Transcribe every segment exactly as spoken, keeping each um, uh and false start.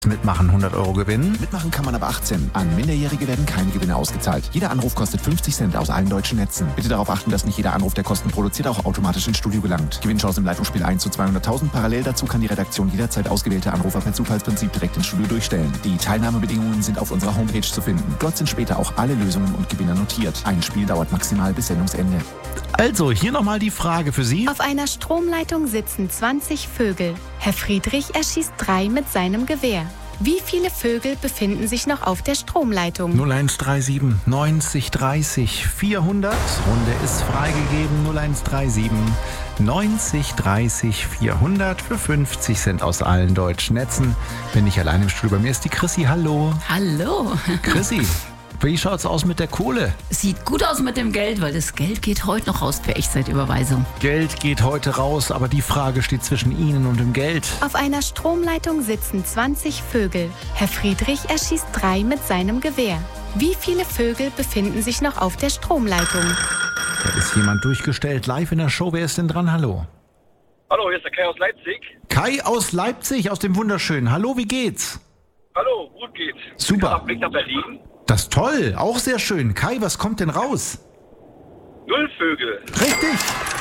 Mitmachen, hundert Euro gewinnen. Mitmachen kann man ab achtzehn. An Minderjährige werden keine Gewinne ausgezahlt. Jeder Anruf kostet fünfzig Cent aus allen deutschen Netzen. Bitte darauf achten, dass nicht jeder Anruf, der Kosten produziert, auch automatisch ins Studio gelangt. Gewinnchance im Leitungsspiel eins zu zweihunderttausend. Parallel dazu kann die Redaktion jederzeit ausgewählte Anrufer per Zufallsprinzip direkt ins Studio durchstellen. Die Teilnahmebedingungen sind auf unserer Homepage zu finden. Dort sind später auch alle Lösungen und Gewinner notiert. Ein Spiel dauert maximal bis Sendungsende. Also, hier nochmal die Frage für Sie. Auf einer Stromleitung sitzen zwanzig Vögel. Herr Friedrich erschießt drei mit seinem Gewehr. Wie viele Vögel befinden sich noch auf der Stromleitung? null eins drei sieben neunzig dreißig vierhundert. Runde ist freigegeben. null eins drei sieben neunzig dreißig vierhundert für fünfzig Cent aus allen deutschen Netzen. Bin ich allein im Studio. Bei mir ist die Chrissy. Hallo. Hallo. Chrissy, wie schaut's aus mit der Kohle? Sieht gut aus mit dem Geld, weil das Geld geht heute noch raus per Echtzeitüberweisung. Geld geht heute raus, aber die Frage steht zwischen Ihnen und dem Geld. Auf einer Stromleitung sitzen zwanzig Vögel. Herr Friedrich erschießt drei mit seinem Gewehr. Wie viele Vögel befinden sich noch auf der Stromleitung? Da ist jemand durchgestellt, live in der Show. Wer ist denn dran? Hallo. Hallo, hier ist der Kai aus Leipzig. Kai aus Leipzig, aus dem Wunderschönen. Hallo, wie geht's? Hallo, gut geht's. Super. Blick nach Berlin. Das ist toll, auch sehr schön. Kai, was kommt denn raus? Null Vögel. Richtig.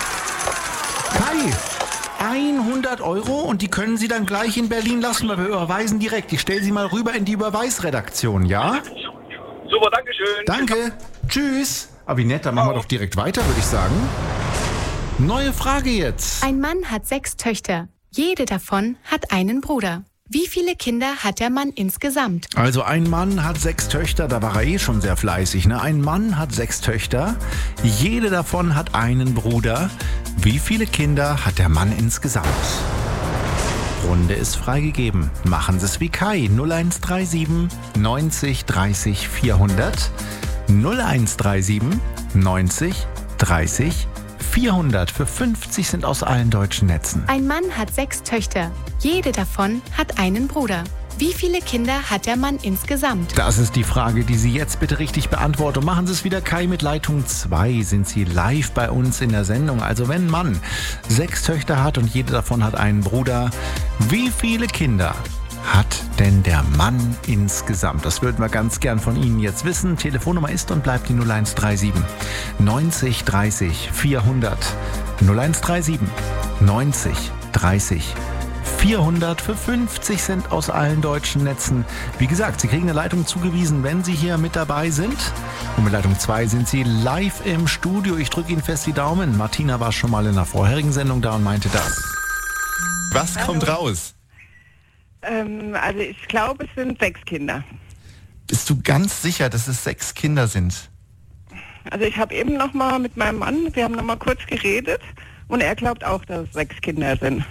Kai, hundert Euro und die können Sie dann gleich in Berlin lassen, weil wir überweisen direkt. Ich stelle Sie mal rüber in die Überweisredaktion, ja? Super, dankeschön. Danke. Tschüss. Aber wie nett, dann machen wir doch direkt weiter, würde ich sagen. Neue Frage jetzt. Ein Mann hat sechs Töchter. Jede davon hat einen Bruder. Wie viele Kinder hat der Mann insgesamt? Also ein Mann hat sechs Töchter, da war er eh schon sehr fleißig, ne? Ein Mann hat sechs Töchter, jede davon hat einen Bruder. Wie viele Kinder hat der Mann insgesamt? Runde ist freigegeben. Machen Sie es wie Kai. null eins drei sieben neunzig dreißig vierhundert. null eins drei sieben neunzig dreißig vierhundert für fünfzig Cent aus allen deutschen Netzen. Ein Mann hat sechs Töchter. Jede davon hat einen Bruder. Wie viele Kinder hat der Mann insgesamt? Das ist die Frage, die Sie jetzt bitte richtig beantworten. Machen Sie es wieder, Kai, mit Leitung zwei sind Sie live bei uns in der Sendung. Also wenn ein Mann sechs Töchter hat und jede davon hat einen Bruder, wie viele Kinder hat denn der Mann insgesamt? Das würden wir ganz gern von Ihnen jetzt wissen. Telefonnummer ist und bleibt die null eins drei sieben neunzig dreißig vierhundert. null eins drei sieben neunzig dreißig vierhundert für fünfzig Cent aus allen deutschen Netzen. Wie gesagt, Sie kriegen eine Leitung zugewiesen, wenn Sie hier mit dabei sind. Und mit Leitung zwei sind Sie live im Studio. Ich drücke Ihnen fest die Daumen. Martina war schon mal in einer vorherigen Sendung da und meinte das. Was kommt raus? Ähm, also ich glaube, es sind sechs Kinder. Bist du ganz sicher, dass es sechs Kinder sind? Also ich habe eben noch mal mit meinem Mann, wir haben noch mal kurz geredet und er glaubt auch, dass es sechs Kinder sind.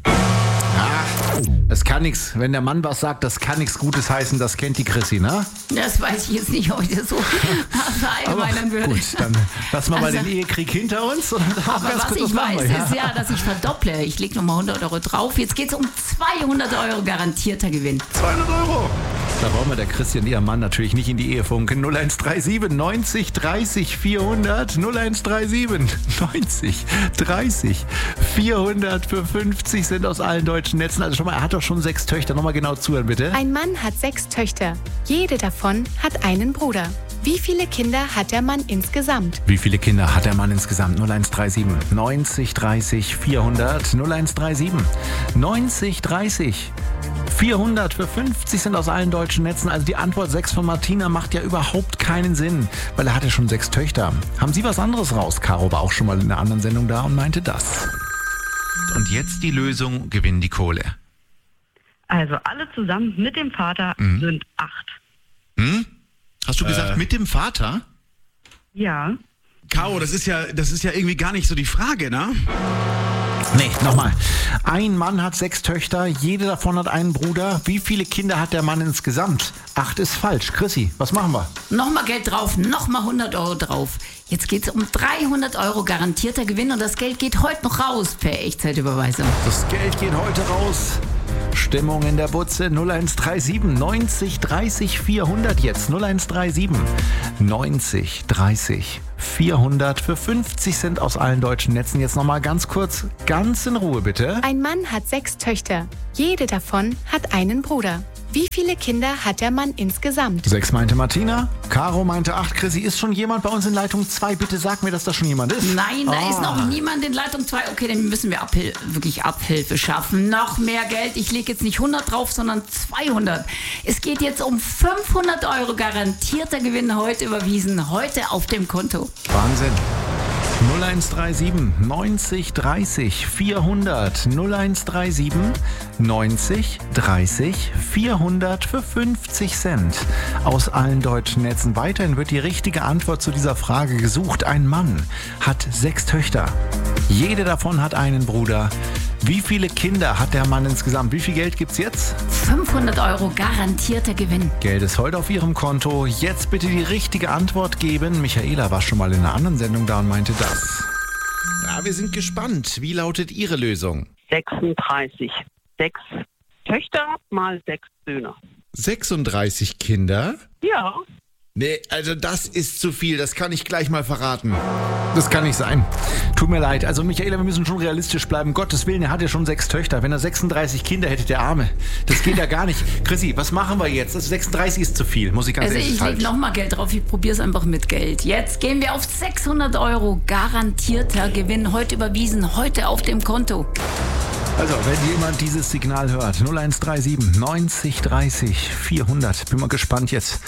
Das kann nichts. Wenn der Mann was sagt, das kann nichts Gutes heißen. Das kennt die Chrissy, ne? Das weiß ich jetzt nicht, ob ich das so verallgemeinern würde. Gut, dann lassen wir Also, mal den Ehekrieg hinter uns. Und aber ganz was kurz, ich machen weiß, wir, ja? ist ja, dass ich verdopple. Ich lege nochmal hundert Euro drauf. Jetzt geht es um zweihundert Euro garantierter Gewinn. zweihundert Euro. Da brauchen wir der Chrissy und ihrem Mann natürlich nicht in die Ehe funken. null eins drei sieben neunzig dreißig vierhundert. null eins drei sieben neunzig dreißig vierhundert für fünfzig Cent aus allen deutschen Netzen. Also schon mal, er hat doch schon sechs Töchter. Nochmal genau zuhören, bitte. Ein Mann hat sechs Töchter. Jede davon hat einen Bruder. Wie viele Kinder hat der Mann insgesamt? Wie viele Kinder hat der Mann insgesamt? null eins drei sieben neunzig dreißig vierhundert. null eins drei sieben neunzig dreißig vierhundert für fünfzig Cent aus allen deutschen Netzen. Also die Antwort sechs von Martina macht ja überhaupt keinen Sinn, weil er hatte schon sechs Töchter. Haben Sie was anderes raus? Caro war auch schon mal in einer anderen Sendung da und meinte das. Und jetzt die Lösung, gewinnen die Kohle. Also alle zusammen mit dem Vater Mhm. sind acht. Hm? Hast du gesagt, Äh. mit dem Vater? Ja. Caro, das ist ja, das ist ja irgendwie gar nicht so die Frage, ne? Nee, nochmal. Ein Mann hat sechs Töchter, jede davon hat einen Bruder. Wie viele Kinder hat der Mann insgesamt? Acht ist falsch. Chrissy, was machen wir? Nochmal Geld drauf, nochmal hundert Euro drauf. Jetzt geht es um dreihundert Euro garantierter Gewinn und das Geld geht heute noch raus per Echtzeitüberweisung. Das Geld geht heute raus. Stimmung in der Butze. null eins drei sieben neunzig dreißig vierhundert jetzt. null eins drei sieben neunzig dreißig vierhundert für fünfzig Cent aus allen deutschen Netzen. Jetzt nochmal ganz kurz, ganz in Ruhe bitte. Ein Mann hat sechs Töchter. Jede davon hat einen Bruder. Wie viele Kinder hat der Mann insgesamt? Sechs meinte Martina, Caro meinte acht. Chrissy, ist schon jemand bei uns in Leitung zwei? Bitte sag mir, dass da schon jemand ist. Nein, da Oh. ist noch niemand in Leitung zwei. Okay, dann müssen wir Abhil- wirklich Abhilfe schaffen. Noch mehr Geld. Ich lege jetzt nicht hundert drauf, sondern zweihundert. Es geht jetzt um fünfhundert Euro garantierter Gewinn heute überwiesen. Heute auf dem Konto. Wahnsinn. null eins drei sieben neunzig dreißig vierhundert null eins drei sieben neunzig dreißig vierhundert für fünfzig Cent aus allen deutschen Netzen. Weiterhin wird die richtige Antwort zu dieser Frage gesucht. Ein Mann hat sechs Töchter. Jede davon hat einen Bruder. Wie viele Kinder hat der Mann insgesamt? Wie viel Geld gibt's jetzt? fünfhundert Euro garantierter Gewinn. Geld ist heute auf Ihrem Konto. Jetzt bitte die richtige Antwort geben. Michaela war schon mal in einer anderen Sendung da und meinte das. Ja, wir sind gespannt. Wie lautet Ihre Lösung? sechsunddreißig. Sechs Töchter mal sechs Söhne. sechsunddreißig Kinder? Ja. Nee, also das ist zu viel. Das kann ich gleich mal verraten. Das kann nicht sein. Tut mir leid. Also Michaela, wir müssen schon realistisch bleiben. Gottes Willen, er hat ja schon sechs Töchter. Wenn er sechsunddreißig Kinder hätte, der Arme. Das geht ja gar nicht. Chrissy, was machen wir jetzt? Also sechsunddreißig ist zu viel, muss ich ganz Also ehrlich ich sagen. lege nochmal Geld drauf, ich probiere es einfach mit Geld. Jetzt gehen wir auf sechshundert Euro garantierter Gewinn. Heute überwiesen, heute auf dem Konto. Also, wenn jemand dieses Signal hört, null eins drei sieben neunzig dreißig vierhundert. Bin mal gespannt jetzt.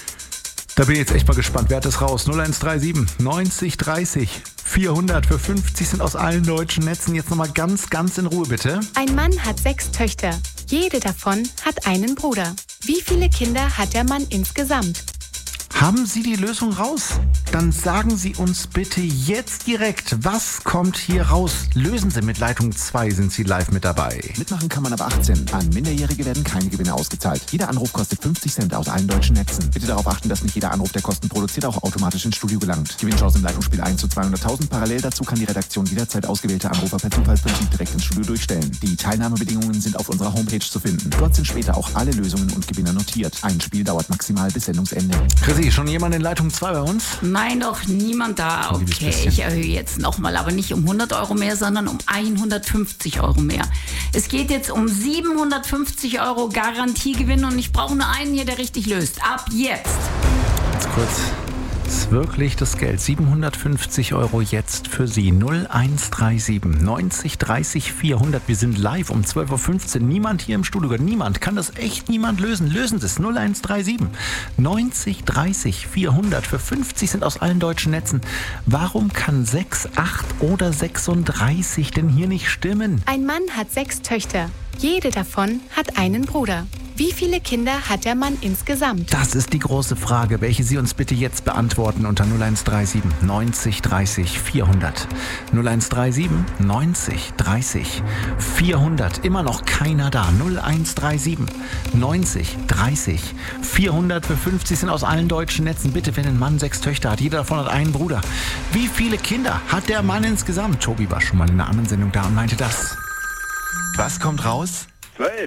Da bin ich jetzt echt mal gespannt. Wer hat das raus? null eins drei sieben neunzig dreißig vierhundert für fünfzig sind aus allen deutschen Netzen. Jetzt nochmal ganz, ganz in Ruhe, bitte. Ein Mann hat sechs Töchter. Jede davon hat einen Bruder. Wie viele Kinder hat der Mann insgesamt? Haben Sie die Lösung raus? Dann sagen Sie uns bitte jetzt direkt, was kommt hier raus? Lösen Sie mit Leitung zwei, sind Sie live mit dabei. Mitmachen kann man ab achtzehn. An Minderjährige werden keine Gewinne ausgezahlt. Jeder Anruf kostet fünfzig Cent aus allen deutschen Netzen. Bitte darauf achten, dass nicht jeder Anruf, der Kosten produziert, auch automatisch ins Studio gelangt. Gewinnchance im Leitungsspiel eins zu zweihunderttausend. Parallel dazu kann die Redaktion jederzeit ausgewählte Anrufer per Zufallsprinzip direkt ins Studio durchstellen. Die Teilnahmebedingungen sind auf unserer Homepage zu finden. Dort sind später auch alle Lösungen und Gewinner notiert. Ein Spiel dauert maximal bis Sendungsende. Chrissy, schon jemand in Leitung zwei bei uns? Nein, noch niemand da. Okay, ich erhöhe jetzt nochmal, aber nicht um hundert Euro mehr, sondern um hundertfünfzig Euro mehr. Es geht jetzt um siebenhundertfünfzig Euro Garantiegewinn und ich brauche nur einen hier, der richtig löst. Ab jetzt. Ganz kurz. Ist wirklich das Geld. siebenhundertfünfzig Euro jetzt für Sie. null eins drei sieben neunzig dreißig vierhundert. Wir sind live um zwölf Uhr fünfzehn. Niemand hier im Studio. Niemand. Kann das echt niemand lösen? Lösen Sie es. null eins drei sieben neunzig dreißig vierhundert. Für fünfzig sind aus allen deutschen Netzen. Warum kann sechs, acht oder sechsunddreißig denn hier nicht stimmen? Ein Mann hat sechs Töchter. Jede davon hat einen Bruder. Wie viele Kinder hat der Mann insgesamt? Das ist die große Frage, welche Sie uns bitte jetzt beantworten unter null eins drei sieben neunzig dreißig vierhundert. null eins drei sieben neunzig dreißig vierhundert. Immer noch keiner da. null eins drei sieben neunzig dreißig vierhundert für fünfzig sind aus allen deutschen Netzen. Bitte, wenn ein Mann sechs Töchter hat, jeder davon hat einen Bruder. Wie viele Kinder hat der Mann insgesamt? Tobi war schon mal in einer anderen Sendung da und meinte das. Was kommt raus? Zwölf.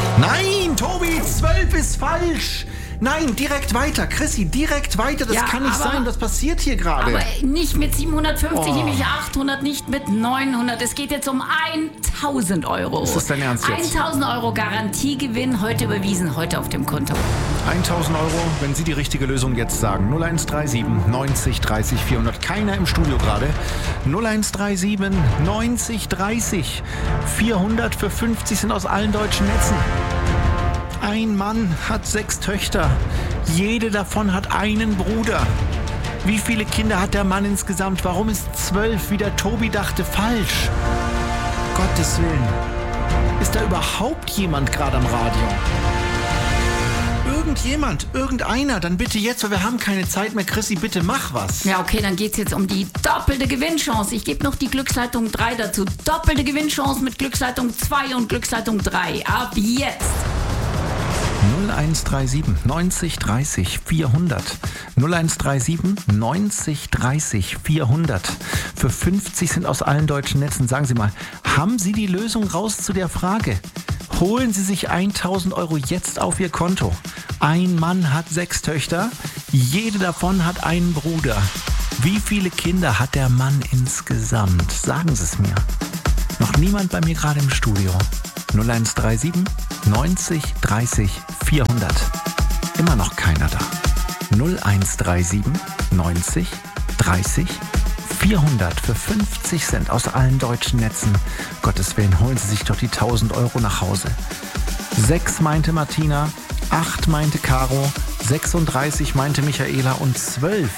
Nein, Tobi, zwölf ist falsch. Nein, direkt weiter. Chrissy, direkt weiter. Das Ja, kann nicht aber- sein. Was passiert hier gerade? Aber nicht mit siebenhundertfünfzig, Oh. nämlich achthundert, nicht mit neunhundert. Es geht jetzt um tausend Euro. Ist das dein Ernst jetzt? tausend Euro Garantiegewinn, heute überwiesen, heute auf dem Konto. tausend Euro, wenn Sie die richtige Lösung jetzt sagen. null eins drei sieben neunzig dreißig vierhundert. Keiner im Studio gerade. null eins drei sieben neunzig dreißig vierhundert für fünfzig sind aus allen deutschen Netzen. Ein Mann hat sechs Töchter. Jede davon hat einen Bruder. Wie viele Kinder hat der Mann insgesamt? Warum ist zwölf, wie der Tobi dachte, falsch? Gottes Willen. Ist da überhaupt jemand gerade am Radio? Irgendjemand, irgendeiner, dann bitte jetzt, weil wir haben keine Zeit mehr. Chrissy, bitte mach was. Ja, okay, dann geht's jetzt um die doppelte Gewinnchance. Ich gebe noch die Glücksleitung drei dazu. Doppelte Gewinnchance mit Glücksleitung zwei und Glücksleitung drei. Ab jetzt. null eins drei sieben neunzig dreißig vierhundert. null eins drei sieben neunzig dreißig vierhundert. Für fünfzig sind aus allen deutschen Netzen. Sagen Sie mal, haben Sie die Lösung raus zu der Frage? Holen Sie sich tausend Euro jetzt auf Ihr Konto. Ein Mann hat sechs Töchter. Jede davon hat einen Bruder. Wie viele Kinder hat der Mann insgesamt? Sagen Sie es mir. Noch niemand bei mir gerade im Studio. null eins drei sieben neunzig dreißig vierhundert. Immer noch keiner da. null eins drei sieben neunzig dreißig vierhundert für fünfzig Cent aus allen deutschen Netzen. Gottes Willen, holen Sie sich doch die tausend Euro nach Hause. sechs meinte Martina, acht meinte Caro, sechsunddreißig meinte Michaela und zwölf.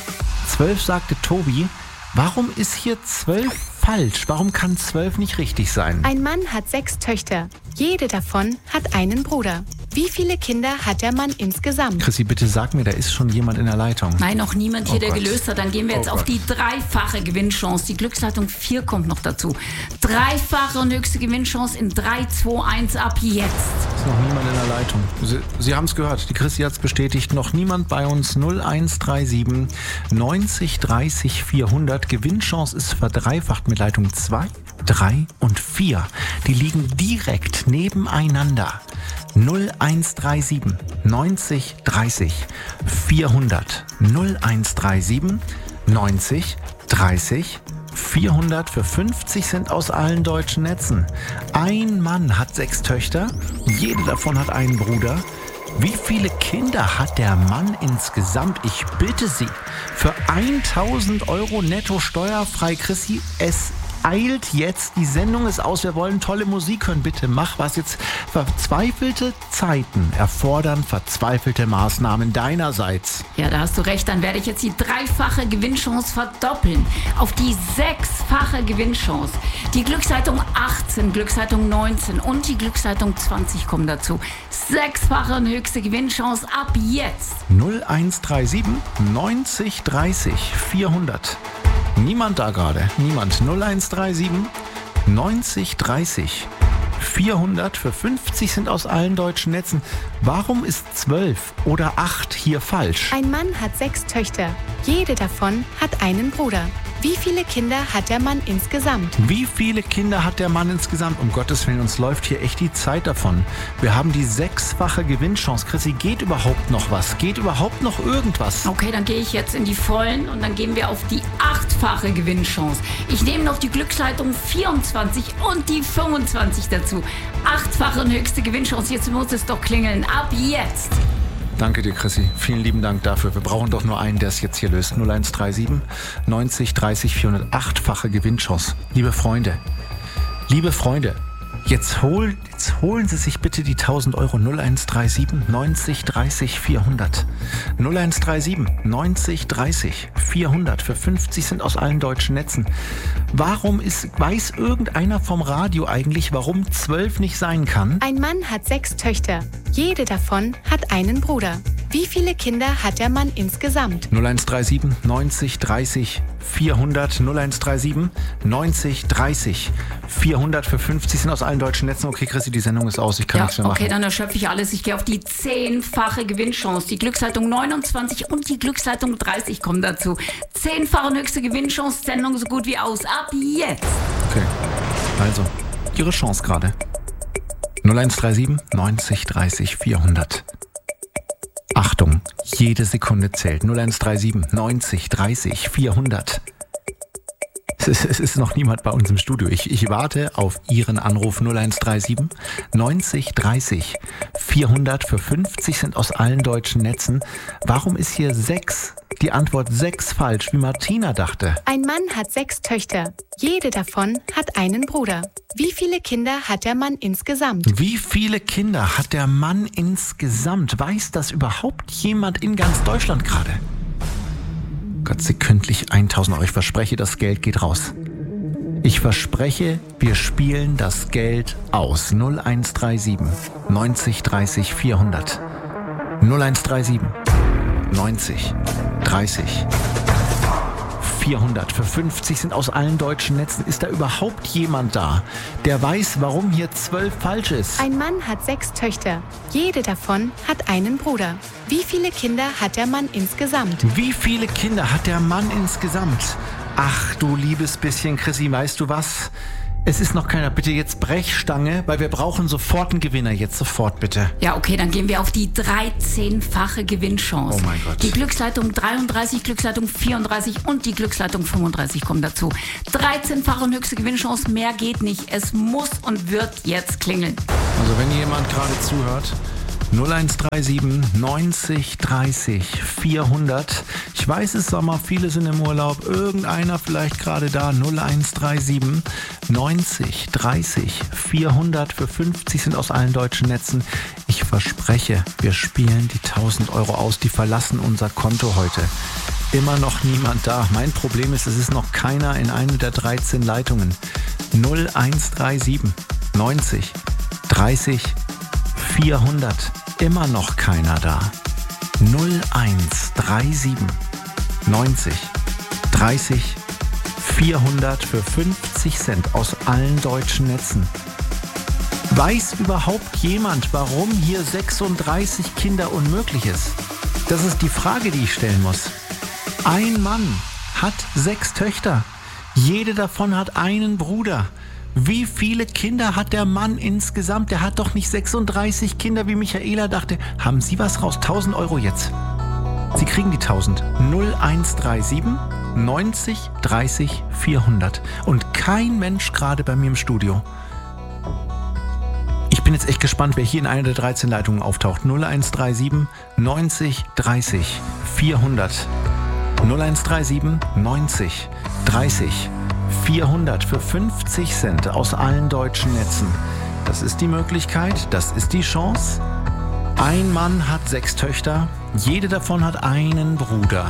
zwölf sagte Tobi. Warum ist hier zwölf falsch? Warum kann zwölf nicht richtig sein? Ein Mann hat sechs Töchter. Jede davon hat einen Bruder. Wie viele Kinder hat der Mann insgesamt? Chrissy, bitte sag mir, da ist schon jemand in der Leitung. Nein, noch niemand hier, Oh der Gott. gelöst hat. Dann gehen wir jetzt Oh auf Gott. die dreifache Gewinnchance. Die Glücksleitung vier kommt noch dazu. Dreifache und höchste Gewinnchance in drei, zwei, eins ab jetzt. Ist noch niemand in der Leitung. Sie, Sie haben es gehört, die Chrissy hat es bestätigt. Noch niemand bei uns. null eins drei sieben neunzig dreißig vierhundert. Gewinnchance ist verdreifacht mit Leitung zwei, drei und vier. Die liegen direkt nebeneinander. null eins drei sieben neunzig dreißig vierhundert. null eins drei sieben neunzig dreißig vierhundert für fünfzig Cent aus allen deutschen Netzen. Ein Mann hat sechs Töchter, jede davon hat einen Bruder. Wie viele Kinder hat der Mann insgesamt? Ich bitte Sie, für tausend Euro netto steuerfrei, Chrissy, es eilt jetzt, die Sendung ist aus, wir wollen tolle Musik hören, bitte mach was jetzt. Verzweifelte Zeiten erfordern verzweifelte Maßnahmen deinerseits. Ja, da hast du recht. Dann werde ich jetzt die dreifache Gewinnchance verdoppeln auf die sechsfache Gewinnchance. Die Glücksleitung achtzehn, Glücksleitung neunzehn und die Glücksleitung zwanzig kommen dazu. Sechsfache und höchste Gewinnchance ab jetzt. null eins drei sieben neunzig dreißig vierhundert. Niemand da gerade, niemand. null eins drei sieben neunzig dreißig vierhundert für fünfzig sind aus allen deutschen Netzen. Warum ist zwölf oder acht hier falsch? Ein Mann hat sechs Töchter. Jede davon hat einen Bruder. Wie viele Kinder hat der Mann insgesamt? Wie viele Kinder hat der Mann insgesamt? Um Gottes Willen, uns läuft hier echt die Zeit davon. Wir haben die sechsfache Gewinnchance. Chrissy, geht überhaupt noch was? Geht überhaupt noch irgendwas? Okay, dann gehe ich jetzt in die Vollen und dann gehen wir auf die achtfache Gewinnchance. Ich nehme noch die Glücksleitung vierundzwanzig und die fünfundzwanzig dazu. Achtfache und höchste Gewinnchance. Jetzt muss es doch klingeln. Ab jetzt. Danke dir, Chrissy. Vielen lieben Dank dafür. Wir brauchen doch nur einen, der es jetzt hier löst. null eins drei sieben neunzig dreißig vierhundert. Achtfache Gewinnchance. Liebe Freunde, liebe Freunde, jetzt, hol, jetzt holen Sie sich bitte die tausend Euro. null eins drei sieben neunzig dreißig vierhundert. null eins drei sieben neunzig dreißig vierhundert für fünfzig sind aus allen deutschen Netzen. Warum ist, weiß irgendeiner vom Radio eigentlich, warum zwölf nicht sein kann? Ein Mann hat sechs Töchter. Jede davon hat einen Bruder. Wie viele Kinder hat der Mann insgesamt? null eins drei sieben neunzig dreißig vierhundert. null eins drei sieben neunzig dreißig vierhundert für fünfzig sind aus allen deutschen Netzen. Okay, Chrissy, die Sendung ist aus, ich kann Ja, nichts mehr machen. okay, dann erschöpfe ich alles. Ich gehe auf die zehnfache Gewinnchance. Die Glücksleitung neunundzwanzig und die Glücksleitung dreißig kommen dazu. Zehnfache und höchste Gewinnchance, Sendung so gut wie aus. Ab jetzt. Okay, also, Ihre Chance gerade. null eins drei sieben neunzig dreißig vierhundert. Achtung, jede Sekunde zählt. null eins drei sieben neunzig dreißig vierhundert. Es ist, es ist noch niemand bei uns im Studio. Ich, ich warte auf Ihren Anruf. null eins drei sieben neunzig dreißig vierhundert für fünfzig sind aus allen deutschen Netzen. Warum ist hier sechs? Die Antwort sechs falsch, wie Martina dachte. Ein Mann hat sechs Töchter. Jede davon hat einen Bruder. Wie viele Kinder hat der Mann insgesamt? Wie viele Kinder hat der Mann insgesamt? Weiß das überhaupt jemand in ganz Deutschland gerade? Gott, sekündlich tausend Euro. Ich verspreche, das Geld geht raus. Ich verspreche, wir spielen das Geld aus. null eins drei sieben neunzig dreißig vierhundert. null eins drei sieben neunzig dreißig vierhundert für fünfzig sind aus allen deutschen Netzen. Ist da überhaupt jemand da, der weiß, warum hier zwölf falsch ist? Ein Mann hat sechs Töchter. Jede davon hat einen Bruder. Wie viele Kinder hat der Mann insgesamt? Wie viele Kinder hat der Mann insgesamt? Ach du liebes bisschen, Chrissy, weißt du was? Es ist noch keiner. Bitte jetzt Brechstange, weil wir brauchen sofort einen Gewinner. Jetzt sofort, bitte. Ja, okay, dann gehen wir auf die dreizehnfache Gewinnchance. Oh mein Gott. Die Glücksleitung dreiunddreißig, Glücksleitung vierunddreißig und die Glücksleitung fünfunddreißig kommen dazu. dreizehnfache und höchste Gewinnchance, mehr geht nicht. Es muss und wird jetzt klingeln. Also wenn jemand gerade zuhört, null eins drei sieben neunzig dreißig vierhundert. Ich weiß, es ist Sommer, viele sind im Urlaub. Irgendeiner vielleicht gerade da. null eins drei sieben neunzig dreißig vierhundert. Für fünfzig sind aus allen deutschen Netzen. Ich verspreche, wir spielen die tausend Euro aus. Die verlassen unser Konto heute. Immer noch niemand da. Mein Problem ist, es ist noch keiner in einer der dreizehn Leitungen. null eins drei sieben neunzig dreißig vierhundert. Immer noch keiner da. null eins drei sieben neunzig dreißig vierhundert für fünfzig Cent aus allen deutschen Netzen. Weiß überhaupt jemand, warum hier sechsunddreißig Kinder unmöglich ist? Das ist die Frage, die ich stellen muss. Ein Mann hat sechs Töchter. Jede davon hat einen Bruder. Wie viele Kinder hat der Mann insgesamt? Der hat doch nicht sechsunddreißig Kinder, wie Michaela dachte. Haben Sie was raus? tausend Euro jetzt. Sie kriegen die tausend. null eins drei sieben neunzig dreißig vierhundert. Und kein Mensch gerade bei mir im Studio. Ich bin jetzt echt gespannt, wer hier in einer der dreizehn Leitungen auftaucht. null eins drei sieben neunzig dreißig vierhundert. null eins drei sieben neunzig dreißig vierhundert für fünfzig Cent aus allen deutschen Netzen. Das ist die Möglichkeit, das ist die Chance. Ein Mann hat sechs Töchter, jede davon hat einen Bruder.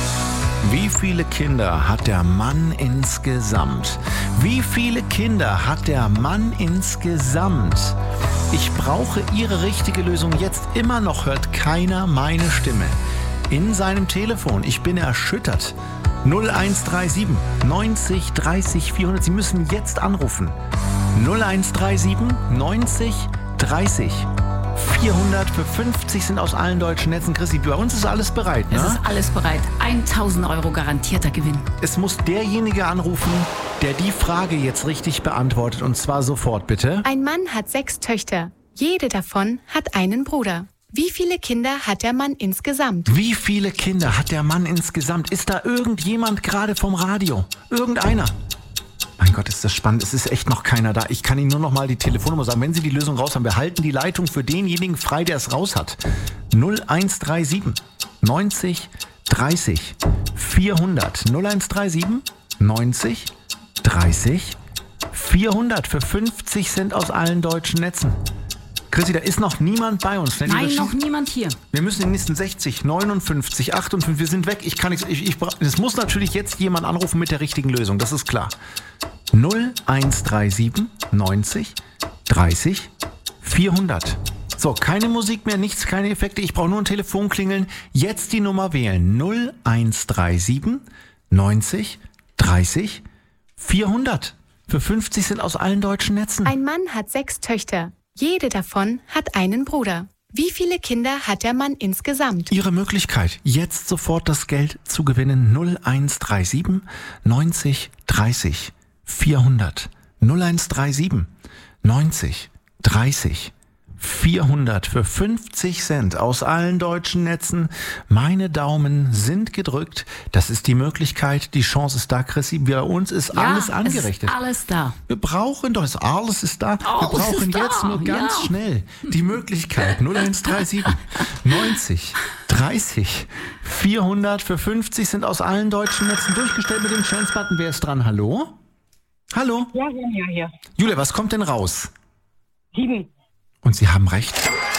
Wie viele Kinder hat der Mann insgesamt? Wie viele Kinder hat der Mann insgesamt? Ich brauche Ihre richtige Lösung jetzt. Immer noch hört keiner meine Stimme in seinem Telefon. Ich bin erschüttert. null eins drei sieben neunzig dreißig vierhundert. Sie müssen jetzt anrufen. null eins drei sieben neunzig dreißig vierhundert für fünfzig sind aus allen deutschen Netzen. Chrissy, bei uns ist alles bereit, ne? Es ist alles bereit. tausend Euro garantierter Gewinn. Es muss derjenige anrufen, der die Frage jetzt richtig beantwortet. Und zwar sofort, bitte. Ein Mann hat sechs Töchter. Jede davon hat einen Bruder. Wie viele Kinder hat der Mann insgesamt? Wie viele Kinder hat der Mann insgesamt? Ist da irgendjemand gerade vom Radio? Irgendeiner? Mein Gott, ist das spannend. Es ist echt noch keiner da. Ich kann Ihnen nur noch mal die Telefonnummer sagen. Wenn Sie die Lösung raus haben, wir halten die Leitung für denjenigen frei, der es raus hat. null eins drei sieben neunzig dreißig vierhundert. null eins drei sieben neunzig dreißig vierhundert für fünfzig Cent aus allen deutschen Netzen. Chrissy, da ist noch niemand bei uns. Nein, noch niemand hier. Wir müssen in den nächsten sechzig, neunundfünfzig, achtundfünfzig, wir sind weg. Ich kann nichts. Ich, ich, es muss natürlich jetzt jemand anrufen mit der richtigen Lösung, das ist klar. null eins drei sieben neunzig dreißig vierhundert. So, keine Musik mehr, nichts, keine Effekte. Ich brauche nur ein Telefon klingeln. Jetzt die Nummer wählen. null eins drei sieben neunzig dreißig vierhundert. Für fünfzig sind aus allen deutschen Netzen. Ein Mann hat sechs Töchter. Jede davon hat einen Bruder. Wie viele Kinder hat der Mann insgesamt? Ihre Möglichkeit, jetzt sofort das Geld zu gewinnen. null eins drei sieben neunzig dreißig vierhundert. null eins drei sieben neunzig dreißig vierhundert für fünfzig Cent aus allen deutschen Netzen. Meine Daumen sind gedrückt. Das ist die Möglichkeit. Die Chance ist da, Chrissy. Bei uns ist ja, alles angerichtet. Ist alles da. Wir brauchen doch, alles ist da. Alles Wir brauchen ist jetzt da. nur ganz ja. schnell die Möglichkeit. null eins drei sieben neunzig dreißig vierhundert für fünfzig sind aus allen deutschen Netzen durchgestellt mit dem Chance-Button. Wer ist dran? Hallo? Hallo? Ja, ja, ja. Julia, was kommt denn raus? Sieben. Und Sie haben recht.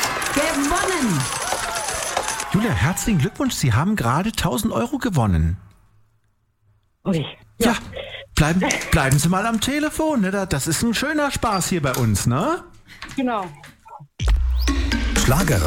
Gewonnen! Julia, herzlichen Glückwunsch. Sie haben gerade tausend Euro gewonnen. Ui. Ja, ja bleiben, bleiben Sie mal am Telefon. Ne? Das ist ein schöner Spaß hier bei uns, ne? Genau. Schlager